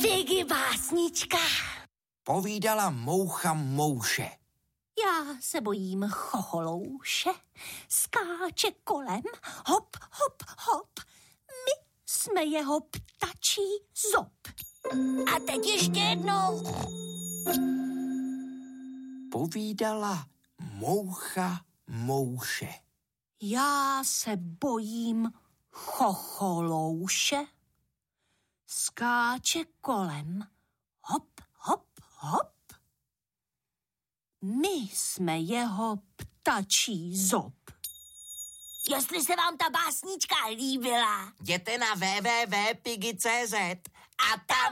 Piggy básnička. Povídala moucha mouše. Já se bojím chocholouše, skáče kolem, hop, hop, hop. My jsme jeho ptačí zob. A teď ještě jednou. Povídala moucha mouše. Já se bojím chocholouše, skáče kolem, hop, hop, hop. My jsme jeho ptačí zob. Jestli se vám ta básnička líbila, Jděte na www.piggy.cz a tam